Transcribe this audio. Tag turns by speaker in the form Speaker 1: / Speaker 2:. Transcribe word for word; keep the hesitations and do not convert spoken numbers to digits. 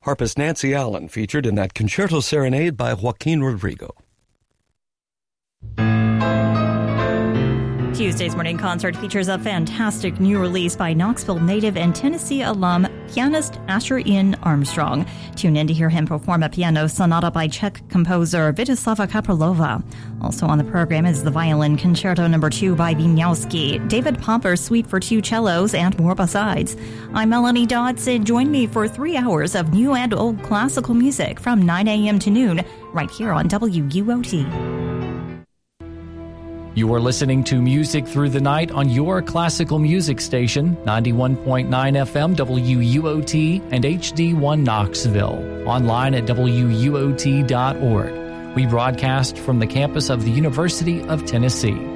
Speaker 1: Harpist Nancy Allen featured in that concerto serenade by Joaquin Rodrigo.
Speaker 2: Tuesday's Morning Concert features a fantastic new release by Knoxville native and Tennessee alum pianist Asher Ian Armstrong. Tune in to hear him perform a piano sonata by Czech composer Vítězslava Kapralova. Also on the program is the violin concerto number two by Wieniawski, David Popper's suite for two cellos, and more besides. I'm Melanie Dodson. Join me for three hours of new and old classical music from nine a.m. to noon right here on W U O T.
Speaker 3: You are listening to Music Through the Night on your classical music station, ninety-one point nine F M W U O T and H D one Knoxville. Online at W U O T dot org. We broadcast from the campus of the University of Tennessee.